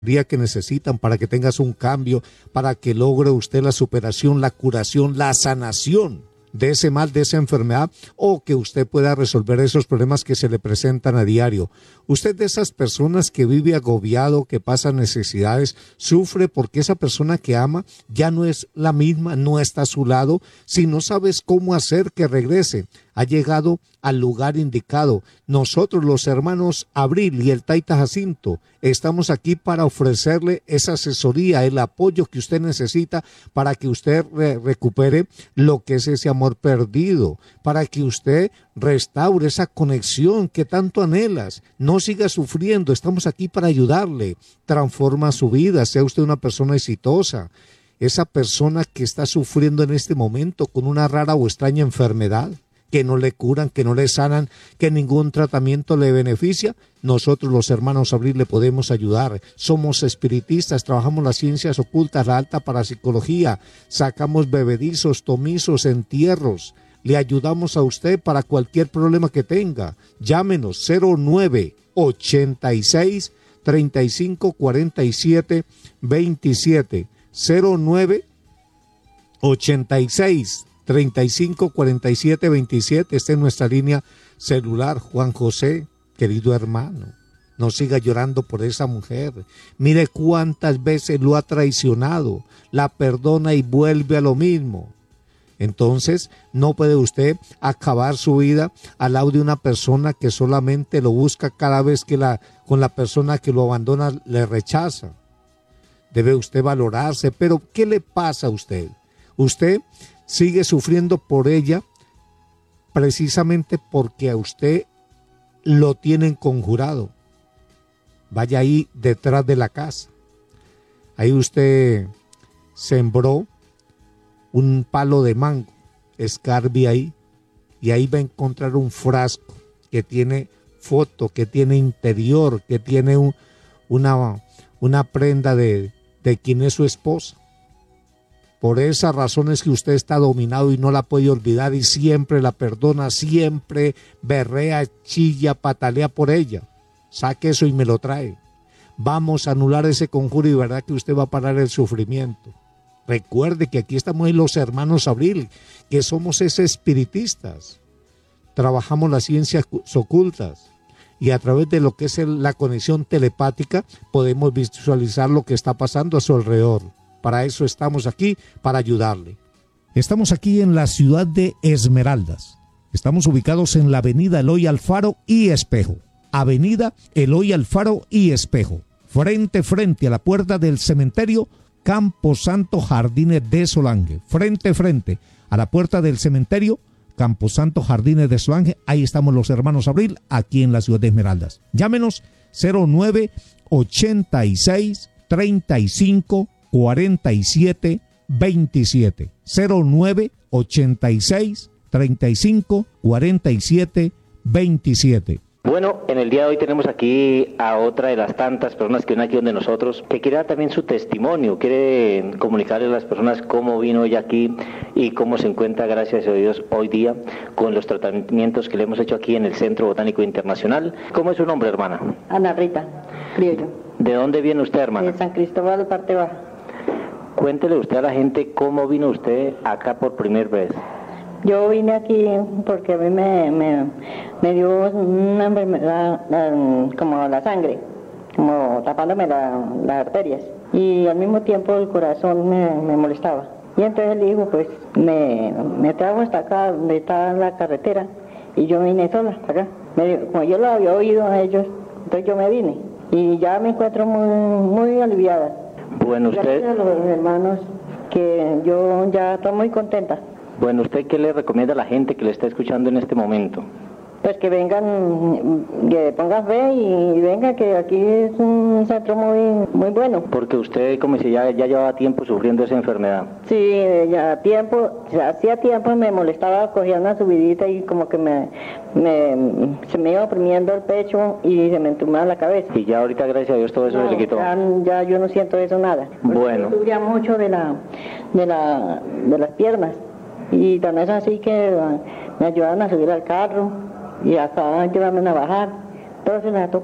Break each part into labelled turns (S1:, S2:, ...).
S1: que necesitan para que tengas un cambio, para que logre usted la superación, la curación, la sanación de ese mal, de esa enfermedad, o que usted pueda resolver esos problemas que se le presentan a diario. Usted de esas personas que vive agobiado, que pasa necesidades, sufre porque esa persona que ama ya no es la misma, no está a su lado. Si no sabes cómo hacer que regrese, ha llegado al lugar indicado. Nosotros, los hermanos Abril y el Taita Jacinto, estamos aquí para ofrecerle esa asesoría, el apoyo que usted necesita para que usted recupere lo que es ese amor perdido, para que usted restaure esa conexión que tanto anhelas. No siga sufriendo, estamos aquí para ayudarle. Transforma su vida, sea usted una persona exitosa. Esa persona que está sufriendo en este momento con una rara o extraña enfermedad, que no le curan, que no le sanan, que ningún tratamiento le beneficia, nosotros los hermanos Abril le podemos ayudar. Somos espiritistas, trabajamos las ciencias ocultas, la alta parapsicología, sacamos bebedizos, tomizos, entierros, le ayudamos a usted para cualquier problema que tenga. Llámenos 0986 3547 27 0986 354727. Esta es nuestra línea celular. Juan José, querido hermano, no siga llorando por esa mujer. Mire cuántas veces lo ha traicionado, la perdona y vuelve a lo mismo. Entonces no puede usted acabar su vida al lado de una persona que solamente lo busca cada vez que con la persona que lo abandona le rechaza. Debe usted valorarse. Pero ¿qué le pasa a usted? Usted sigue sufriendo por ella precisamente porque a usted lo tienen conjurado. Vaya ahí detrás de la casa. Ahí usted sembró un palo de mango, escarbe ahí, y ahí va a encontrar un frasco que tiene foto, que tiene interior, que tiene una prenda de quien es su esposa. Por esas razones que usted está dominado y no la puede olvidar y siempre la perdona, siempre berrea, chilla, patalea por ella. Saque eso y me lo trae. Vamos a anular ese conjuro y verdad que usted va a parar el sufrimiento. Recuerde que aquí estamos en los hermanos Abril, que somos espiritistas. Trabajamos las ciencias ocultas y a través de lo que es la conexión telepática podemos visualizar lo que está pasando a su alrededor. Para eso estamos aquí, para ayudarle. Estamos aquí en la ciudad de Esmeraldas. Estamos ubicados en la avenida Eloy Alfaro y Espejo. Avenida Eloy Alfaro y Espejo. Frente a la puerta del cementerio Camposanto Jardines de Solange. Frente a la puerta del cementerio Camposanto Jardines de Solange. Ahí estamos los hermanos Abril, aquí en la ciudad de Esmeraldas. Llámenos 0986 35 47 27 0986 35 47 27.
S2: Bueno, en el día de hoy tenemos aquí a otra de las tantas personas que vienen aquí donde nosotros, que quiere dar también su testimonio, quiere comunicarle a las personas cómo vino ella aquí y cómo se encuentra, gracias a Dios, hoy día con los tratamientos que le hemos hecho aquí en el Centro Botánico Internacional. ¿Cómo es su nombre, hermana?
S3: Ana Rita, criollo.
S2: ¿De dónde viene usted, hermana?
S3: De San Cristóbal, parte baja.
S2: Cuéntele usted a la gente cómo vino usted acá por primera vez.
S3: Yo vine aquí porque a mí me dio una enfermedad como la sangre, como tapándome las arterias. Y al mismo tiempo el corazón me molestaba. Y entonces el hijo pues me trajo hasta acá, donde está la carretera, y yo vine sola hasta acá. Como yo lo había oído a ellos, entonces yo me vine. Y ya me encuentro muy aliviada.
S2: Bueno, usted...
S3: Gracias a los hermanos, que yo ya estoy muy contenta.
S2: Bueno, ¿usted qué le recomienda a la gente que le está escuchando en este momento?
S3: Pues que vengan, que pongan fe y vengan, que aquí es un centro muy bueno.
S2: Porque usted, como si ya llevaba tiempo sufriendo esa enfermedad.
S3: Sí, hacía tiempo me molestaba, cogía una subidita y como que se me iba oprimiendo el pecho y se me entumaba la cabeza.
S2: Y ya ahorita, gracias a Dios, todo eso se le quitó.
S3: Ya yo no siento eso nada.
S2: Bueno.
S3: Yo sufría mucho de las piernas. Y también es así que me ayudaron a subir al carro y hasta ayudarme a bajar. Todo eso me ha tocado.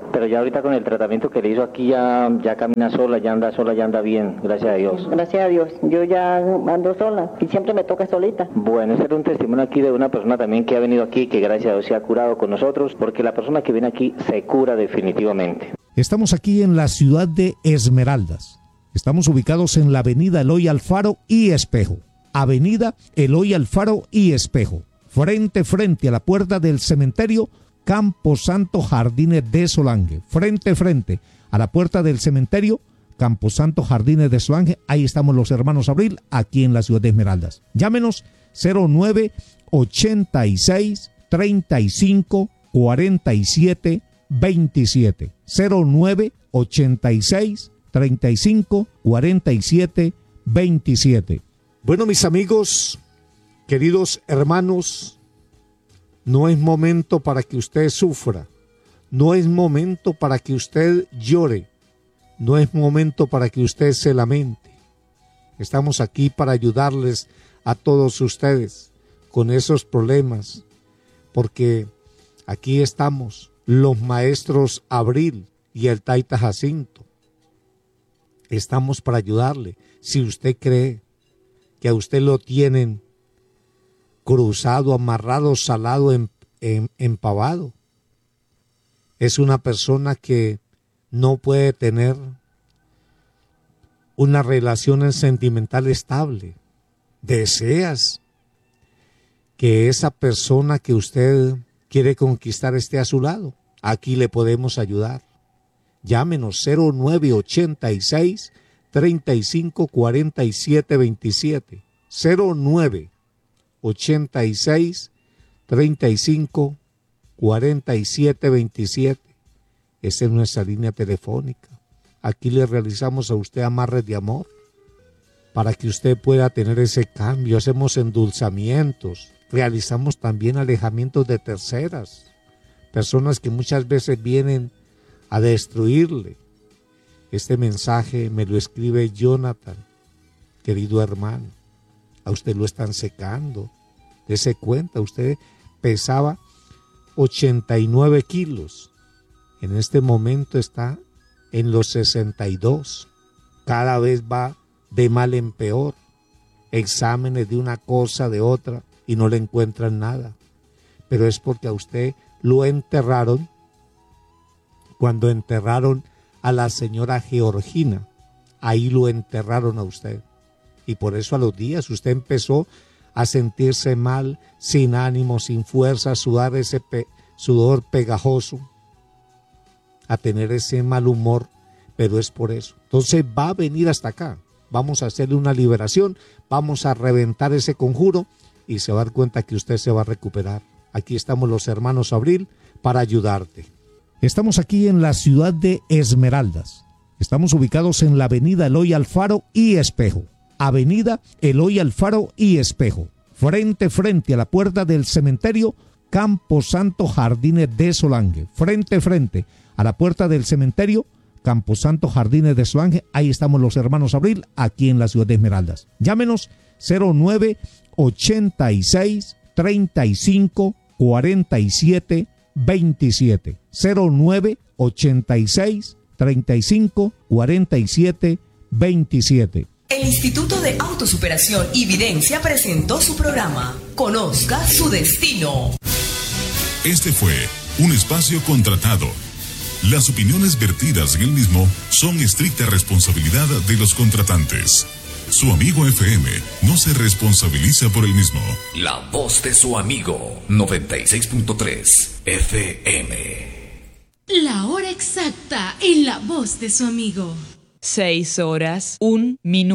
S2: Pero ya ahorita con el tratamiento que le hizo aquí ya camina sola, ya anda bien, gracias a Dios.
S3: Gracias a Dios, yo ya ando sola y siempre me toca solita.
S2: Bueno, ese era un testimonio aquí de una persona también que ha venido aquí, que gracias a Dios se ha curado con nosotros, porque la persona que viene aquí se cura definitivamente.
S1: Estamos aquí en la ciudad de Esmeraldas. Estamos ubicados en la avenida Eloy Alfaro y Espejo. Avenida Eloy Alfaro y Espejo. Frente a la puerta del cementerio Camposanto Jardines de Solange. Frente a la puerta del cementerio Camposanto Jardines de Solange. Ahí estamos los hermanos Abril, aquí en la ciudad de Esmeraldas. Llámenos 0986 35 47 27. 0986 35 47 27. Bueno, mis amigos, queridos hermanos, no es momento para que usted sufra, no es momento para que usted llore, no es momento para que usted se lamente. Estamos aquí para ayudarles a todos ustedes con esos problemas, porque aquí estamos los maestros Abril y el Taita Jacinto. Estamos para ayudarle. Si usted cree que a usted lo tienen cruzado, amarrado, salado, empavado, es una persona que no puede tener una relación sentimental estable. Deseas que esa persona que usted quiere conquistar esté a su lado. Aquí le podemos ayudar. Llámenos 0986 35 47 27. 0986 35 47 27. Esa es nuestra línea telefónica. Aquí le realizamos a usted amarres de amor para que usted pueda tener ese cambio. Hacemos endulzamientos, realizamos también alejamientos de terceras, personas que muchas veces vienen a destruirle. Este mensaje me lo escribe Jonathan, querido hermano. A usted lo están secando. Dese cuenta, usted pesaba 89 kilos. En este momento está en los 62. Cada vez va de mal en peor. Exámenes de una cosa, de otra, y no le encuentran nada. Pero es porque a usted lo enterraron cuando enterraron a la señora Georgina. Ahí lo enterraron a usted. Y por eso a los días usted empezó a sentirse mal, sin ánimo, sin fuerza, a sudar ese sudor pegajoso, a tener ese mal humor, pero es por eso. Entonces va a venir hasta acá. Vamos a hacerle una liberación, vamos a reventar ese conjuro y se va a dar cuenta que usted se va a recuperar. Aquí estamos los hermanos Abril para ayudarte. Estamos aquí en la ciudad de Esmeraldas. Estamos ubicados en la avenida Eloy Alfaro y Espejo. Avenida Eloy Alfaro y Espejo. Frente a la puerta del cementerio Camposanto Jardines de Solange. Frente a la puerta del cementerio Camposanto Jardines de Solange. Ahí estamos los hermanos Abril, aquí en la ciudad de Esmeraldas. Llámenos 0986 35 47 27. 0986 35 47 27.
S4: El Instituto de Autosuperación y Videncia presentó su programa Conozca su Destino.
S5: Este fue un espacio contratado. Las opiniones vertidas en el mismo son estricta responsabilidad de los contratantes. Su amigo FM no se responsabiliza por el mismo.
S6: La voz de su amigo, 96.3 FM.
S7: La hora exacta en la voz de su amigo.
S8: 6 horas, 1 minuto.